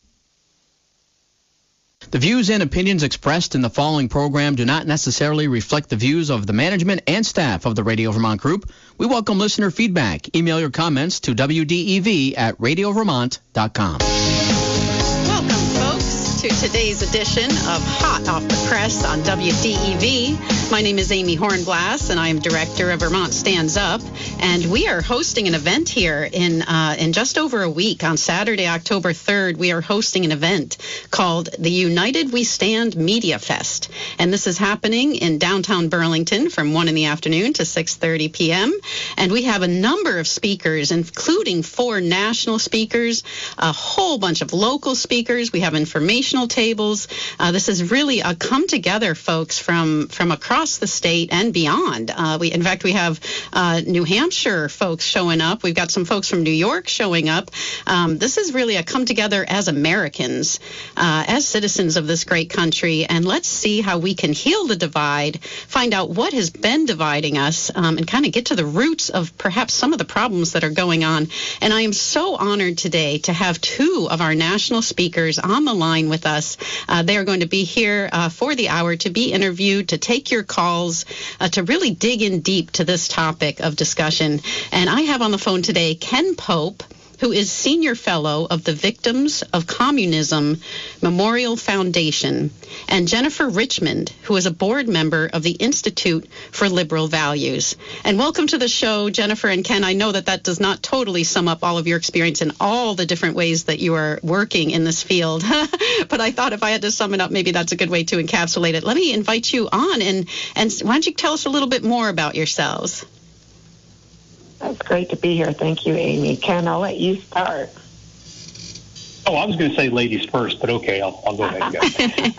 The views and opinions expressed in the following program do not necessarily reflect the views of the management and staff of the Radio Vermont Group. We welcome listener feedback. Email your comments to W D E V at radio vermont dot com. Welcome, folks, to today's edition of Hot Off the Press on W D E V. My name is Amy Hornblass, and I am director of Vermont Stands Up. And we are hosting an event here in uh, in just over a week. On Saturday, October third, we are hosting an event called the United We Stand Media Fest. And this is happening in downtown Burlington from one in the afternoon to six thirty p.m. And we have a number of speakers, including four national speakers, a whole bunch of local speakers. We have informational tables. Uh, this is really a come together, folks, from, from across the state and beyond. Uh, we, in fact, we have uh, New Hampshire folks showing up. We've got some folks from New York showing up. Um, this is really a come together as Americans, uh, as citizens of this great country, and let's see how we can heal the divide, find out what has been dividing us, um, and kind of get to the roots of perhaps some of the problems that are going on. And I am so honored today to have two of our national speakers on the line with us. Uh, they are going to be here uh, for the hour to be interviewed, to take your calls, uh, to really dig in deep to this topic of discussion. And I have on the phone today Ken Pope, who is Senior Fellow of the Victims of Communism Memorial Foundation, and Jennifer Richmond, who is a board member of the Institute for Liberal Values. And welcome to the show, Jennifer and Ken. I know that that does not totally sum up all of your experience in all the different ways that you are working in this field, but I thought if I had to sum it up, maybe that's a good way to encapsulate it. Let me invite you on, and, and why don't you tell us a little bit more about yourselves? That's great to be here. Thank you, Amy. Ken, I'll let you start. Oh, I was going to say ladies first, but okay, I'll, I'll go ahead and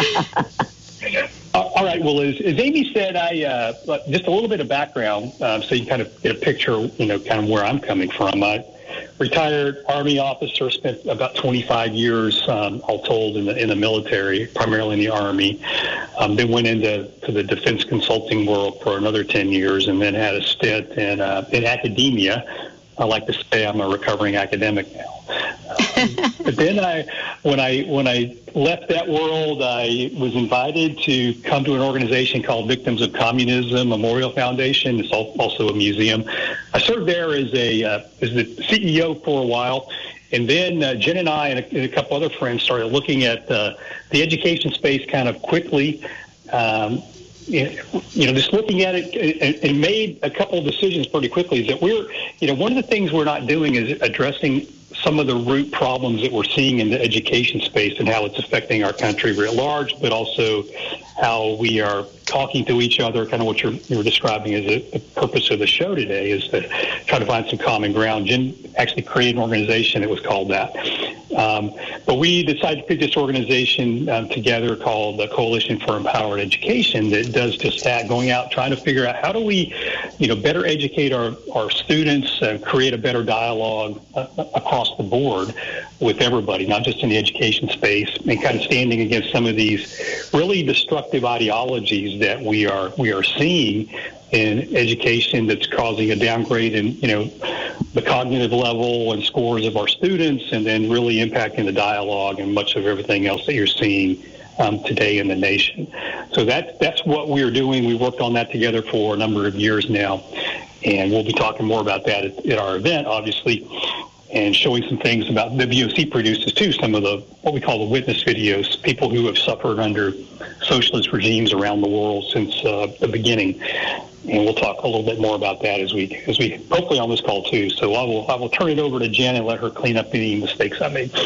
go. uh, all right. Well, as, as Amy said, I uh, just a little bit of background, uh, so you kind of get a picture, you know, kind of where I'm coming from. I retired Army officer, spent about twenty-five years, um, all told, in the in the military, primarily in the Army. Um, then went into to the defense consulting world for another ten years, and then had a stint in uh, in academia. I like to say I'm a recovering academic now. Um, but then I, when I when I left that world, I was invited to come to an organization called Victims of Communism Memorial Foundation. It's also a museum. I served there as a uh, as the C E O for a while. And then uh, Jen and I and a, and a couple other friends started looking at uh, the education space kind of quickly. Um, you know, just looking at it, and, and made a couple of decisions pretty quickly. Is that we're, you know, one of the things we're not doing is addressing some of the root problems that we're seeing in the education space and how it's affecting our country writ large, but also how we are talking to each other, kind of what you're, you were describing as a, the purpose of the show today is to try to find some common ground. Jen actually created an organization that was called that. Um, but we decided to put this organization um, together called the Coalition for Empowered Education that does just that, going out trying to figure out how do we, you know, better educate our, our students, uh, create a better dialogue uh, across the board with everybody, not just in the education space, and kind of standing against some of these really destructive ideologies that we are we are seeing in education that's causing a downgrade in, you know, the cognitive level and scores of our students, and then really impacting the dialogue and much of everything else that you're seeing um, today in the nation. So that that's what we're doing. We worked on that together for a number of years now, and we'll be talking more about that at, at our event, obviously, and showing some things about the V O C produces too, some of the what we call the witness videos, people who have suffered under socialist regimes around the world since uh, the beginning. And we'll talk a little bit more about that as we, as we hopefully on this call too. So I will, I will turn it over to Jen and let her clean up any mistakes I made.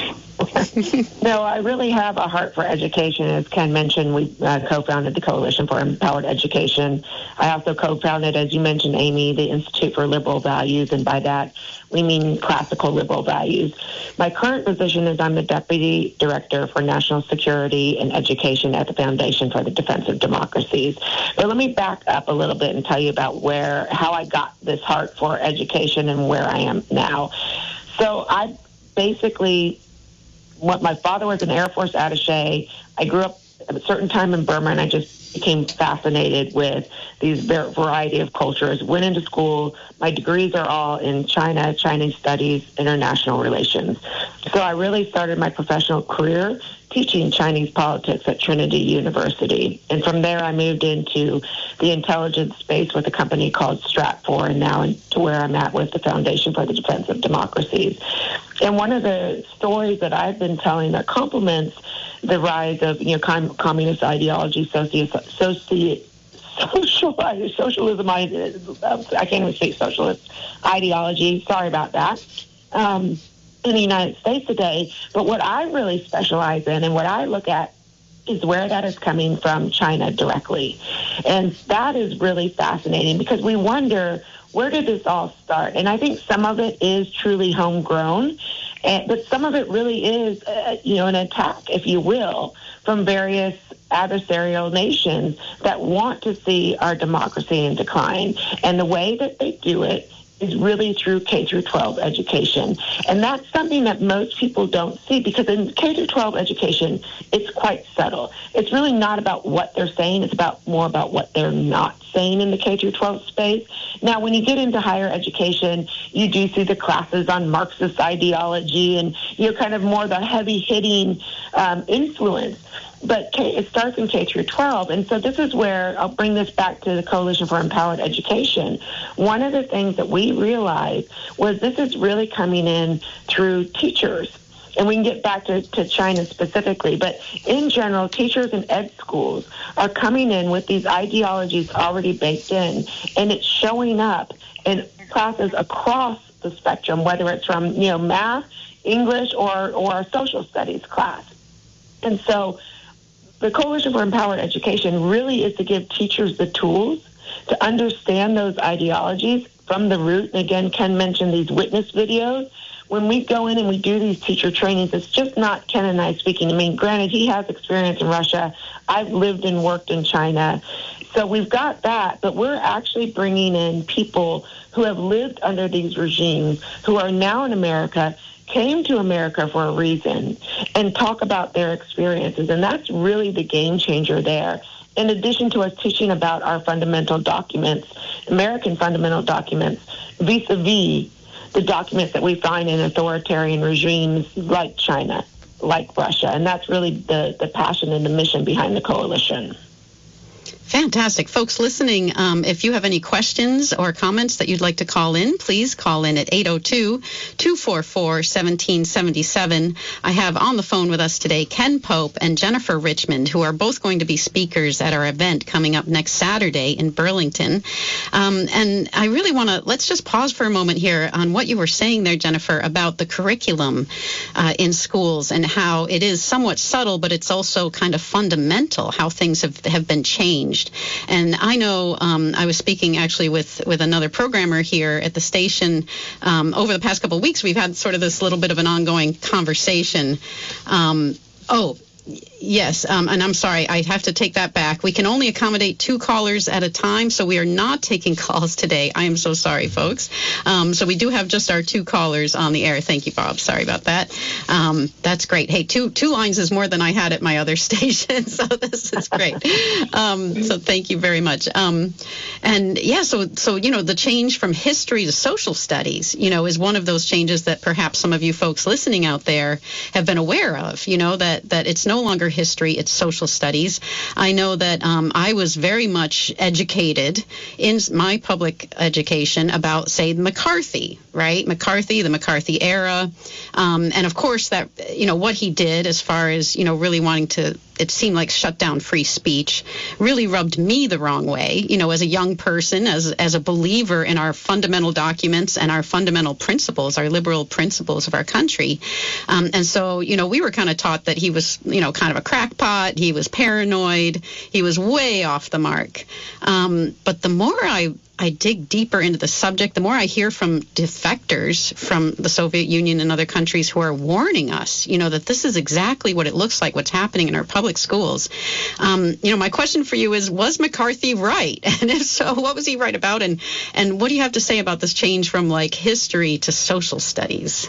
No, I really have a heart for education. As Ken mentioned, we uh, co-founded the Coalition for Empowered Education. I also co-founded, as you mentioned, Amy, the Institute for Liberal Values, and by that we mean classical liberal values. My current position is I'm the Deputy Director for National Security and Education at the Foundation for the Defense of Democracies. But let me back up a little bit and tell you about where, how I got this heart for education and where I am now. So I basically, what my father was an Air Force attaché. I grew up at a certain time in Burma, and I just became fascinated with these variety of cultures. Went into school. My degrees are all in China, Chinese studies, international relations. So I really started my professional career teaching Chinese politics at Trinity University. And from there, I moved into the intelligence space with a company called Stratfor, and now to where I'm at with the Foundation for the Defense of Democracies. And one of the stories that I've been telling that complements the rise of, you know, com- communist ideology, soci- soci- social, socialism, I can't even speak socialist ideology, sorry about that, um, in the United States today. But what I really specialize in and what I look at is where that is coming from China directly. And that is really fascinating because we wonder, where did this all start? And I think some of it is truly homegrown, and, but some of it really is, uh, you know, an attack, if you will, from various adversarial nations that want to see our democracy in decline. And the way that they do it is really through K through twelve education. And that's something that most people don't see, because in K through twelve education, it's quite subtle. It's really not about what they're saying. It's about more about what they're not saying in the K through twelve space. Now, when you get into higher education, you do see the classes on Marxist ideology and, you know, kind of more the heavy-hitting um, influence. But K, it starts in K through twelve, and so this is where I'll bring this back to the Coalition for Empowered Education. One of the things that we realized was this is really coming in through teachers, and we can get back to, to China specifically, but in general, teachers in ed schools are coming in with these ideologies already baked in, and it's showing up in classes across the spectrum, whether it's from, you know, math, English, or, or a social studies class. And so the Coalition for Empowered Education really is to give teachers the tools to understand those ideologies from the root. And again, Ken mentioned these witness videos. When we go in and we do these teacher trainings, it's just not Ken and I speaking. I mean, granted, he has experience in Russia. I've lived and worked in China. So we've got that, but we're actually bringing in people who have lived under these regimes, who are now in America, came to America for a reason, and talk about their experiences. And that's really the game changer there. In addition to us teaching about our fundamental documents, American fundamental documents, vis-a-vis the documents that we find in authoritarian regimes like China, like Russia. And that's really the, the passion and the mission behind the coalition. Fantastic. Folks listening, um, if you have any questions or comments that you'd like to call in, please call in at eight oh two, two four four, one seven seven seven. I have on the phone with us today Ken Pope and Jennifer Richmond, who are both going to be speakers at our event coming up next Saturday in Burlington. Um, and I really want to, let's just pause for a moment here on what you were saying there, Jennifer, about the curriculum uh, in schools and how it is somewhat subtle, but it's also kind of fundamental, how things have, have been changed. And I know um, I was speaking actually with, with another programmer here at the station um, over the past couple of weeks. We've had sort of this little bit of an ongoing conversation. Um, oh, yes, um, and I'm sorry, I have to take that back. We can only accommodate two callers at a time, so we are not taking calls today. I am so sorry, folks. Um, so we do have just our two callers on the air. Thank you, Bob. Sorry about that. Um, that's great. Hey, two two lines is more than I had at my other station, so this is great. Um, so thank you very much. Um, and yeah, so so you know, the change from history to social studies, you know, is one of those changes that perhaps some of you folks listening out there have been aware of. You know, that that it's no longer history, it's social studies. I know that um, I was very much educated in my public education about, say, McCarthy, right? McCarthy, the McCarthy era. Um, and of course, that, you know, what he did as far as, you know, really wanting to, it seemed like shut down free speech, really rubbed me the wrong way, you know, as a young person, as as a believer in our fundamental documents and our fundamental principles, our liberal principles of our country. Um, and so, you know, we were kind of taught that he was, you know, kind of a crackpot, he was paranoid, he was way off the mark. Um, but the more I I dig deeper into the subject, the more I hear from defectors from the Soviet Union and other countries who are warning us, you know, that this is exactly what it looks like, what's happening in our public schools. Um, you know, my question for you is, was McCarthy right? And if so, what was he right about? And, and what do you have to say about this change from, like, history to social studies?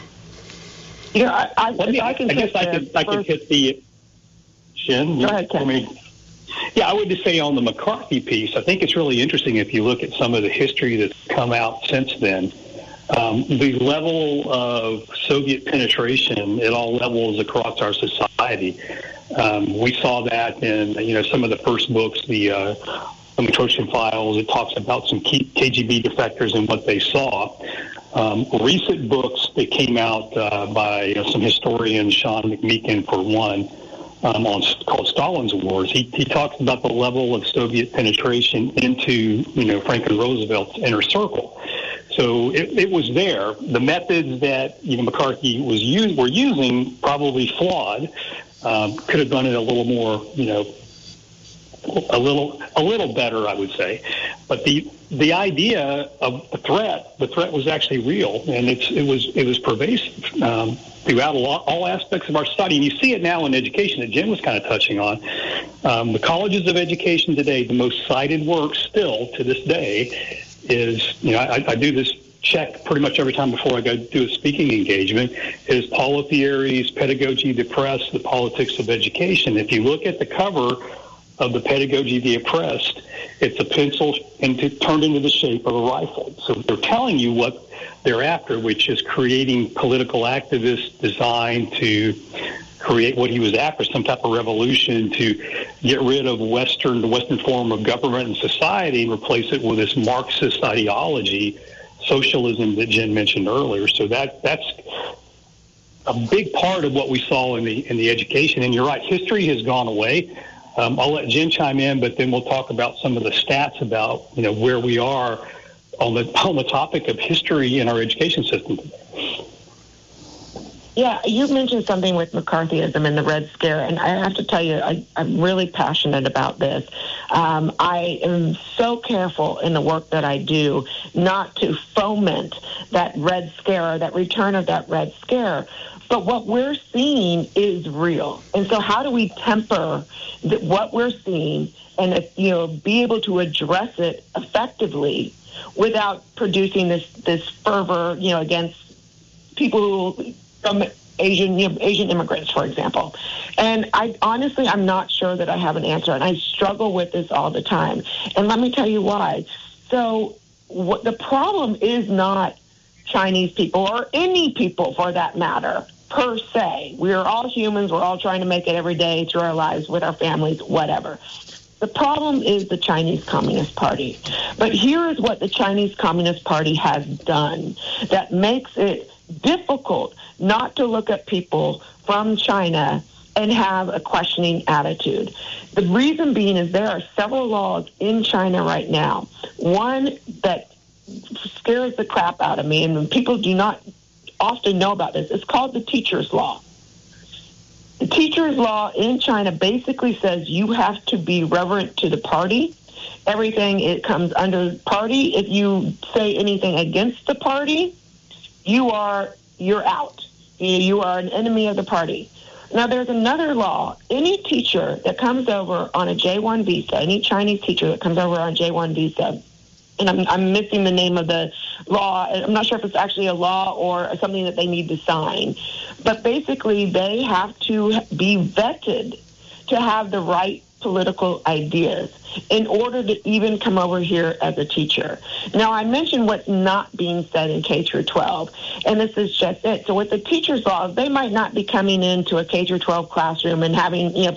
You know, I, I, me, I, can I guess I could, I could hit the... Jen, Go ahead, Ken. I mean, Yeah, I would just say on the McCarthy piece, I think it's really interesting if you look at some of the history that's come out since then. Um, the level of Soviet penetration at all levels across our society. Um, we saw that in, you know, some of the first books, the uh, the Matroshin Files. It talks about some K G B defectors and what they saw. Um, recent books that came out uh, by you know, some historians, Sean McMeekin for one, Um, on, called Stalin's Wars. He, he talks about the level of Soviet penetration into, you know, Franklin Roosevelt's inner circle. So it, it was there. The methods that, you know, McCarthy was use, were using probably flawed. Um, could have done it a little more, you know, a little a little better, I would say. But the the idea of the threat, the threat was actually real, and it's it was it was pervasive um, throughout a lot, all aspects of our study. And you see it now in education that Jim was kind of touching on. Um, the colleges of education today, the most cited work still to this day is, you know, I, I do this check pretty much every time before I go do a speaking engagement, is Paulo Freire's Pedagogy of the Oppressed, The Politics of Education. If you look at the cover of the Pedagogy of the Oppressed, it's a pencil into, turned into the shape of a rifle. So they're telling you what they're after, which is creating political activists designed to create what he was after, some type of revolution to get rid of Western, the Western form of government and society and replace it with this Marxist ideology, socialism that Jen mentioned earlier. So that that's a big part of what we saw in the in the education. And you're right, history has gone away. Um, I'll let Jen chime in, but then we'll talk about some of the stats about, you know, where we are on the on the topic of history in our education system. Yeah, you mentioned something with McCarthyism and the Red Scare, and I have to tell you, I, I'm really passionate about this. Um, I am so careful in the work that I do not to foment that Red Scare, or that return of that Red Scare. But what we're seeing is real. And so how do we temper the, what we're seeing and, you know, be able to address it effectively without producing this, this fervor, you know, against people who, from Asian, you know, Asian immigrants, for example. And I honestly, I'm not sure that I have an answer, and I struggle with this all the time. And let me tell you why. So what, the problem is not Chinese people, or any people for that matter, per se. We are all humans. We're all trying to make it every day through our lives with our families, whatever. The problem is the Chinese Communist Party. But here is what the Chinese Communist Party has done that makes it difficult not to look at people from China and have a questioning attitude. The reason being is there are several laws in China right now. One that scares the crap out of me, and people do not often know about this. It's called the teacher's law. The teacher's law in China basically says you have to be reverent to the party. Everything, it comes under party. If you say anything against the party, you are, you're out. You are an enemy of the party. Now, there's another law. Any teacher that comes over on a J one visa, any Chinese teacher that comes over on a J one visa, and I'm, I'm missing the name of the law. I'm not sure if it's actually a law or something that they need to sign. But basically, they have to be vetted to have the right political ideas in order to even come over here as a teacher. Now, I mentioned what's not being said in K through twelve, and this is just it. So with the teacher's law, they might not be coming into a K through twelve classroom and having, you know,